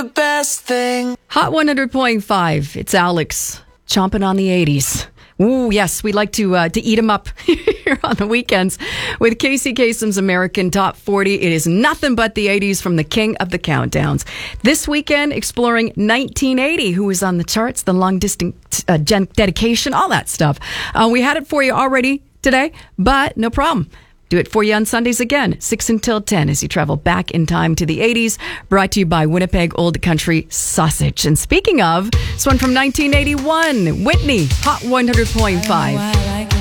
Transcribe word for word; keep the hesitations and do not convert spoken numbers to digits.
the best thing. Hot one hundred point five. It's Alex chomping on the eighties. Ooh, yes, we like to uh, to eat them up here on the weekends with Casey Kasem's American Top forty. It is nothing but the eighties from the king of the countdowns. This weekend, exploring nineteen eighty, who was on the charts, the long distance uh, gen- dedication, all that stuff. Uh, we had it for you already today, but no problem. Do it for you on Sundays again, six until ten, as you travel back in time to the eighties. Brought to you by Winnipeg Old Country Sausage. And speaking of, this one from nineteen eighty-one, Whitney, Hot one hundred point five.